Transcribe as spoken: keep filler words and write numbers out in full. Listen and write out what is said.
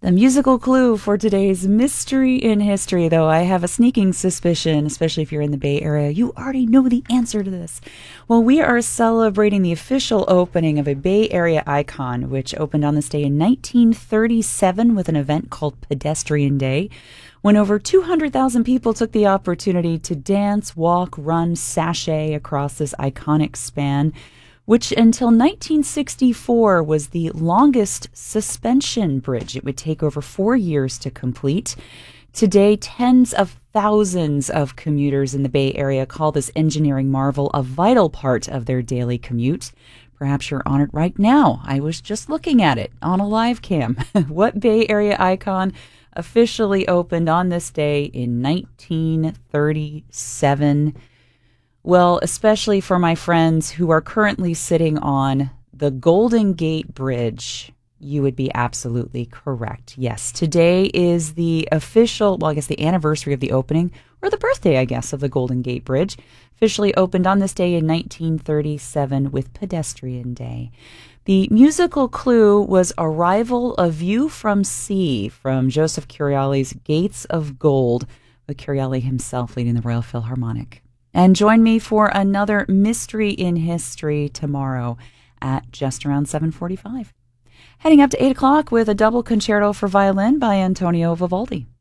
The musical clue for today's Mystery in History, though I have a sneaking suspicion, especially if you're in the Bay Area, you already know the answer to this. Well, we are celebrating the official opening of a Bay Area icon, which opened on this day in nineteen thirty-seven with an event called Pedestrian Day, when over two hundred thousand people took the opportunity to dance, walk, run, sashay across this iconic span, which until nineteen sixty-four was the longest suspension bridge. It would take over four years to complete. Today, tens of thousands of commuters in the Bay Area call this engineering marvel a vital part of their daily commute. Perhaps you're on it right now. I was just looking at it on a live cam. What Bay Area icon officially opened on this day in nineteen thirty-seven? Well, especially for my friends who are currently sitting on the Golden Gate Bridge, you would be absolutely correct. Yes, today is the official, well, I guess the anniversary of the opening, or the birthday, I guess, of the Golden Gate Bridge. Officially opened on this day in nineteen thirty-seven with Pedestrian Day. The musical clue was Arrival, A View from Sea from Joseph Curiali's Gates of Gold, with Curiali himself leading the Royal Philharmonic. And join me for another Mystery in History tomorrow at just around seven forty-five. Heading up to eight o'clock with a double concerto for violin by Antonio Vivaldi.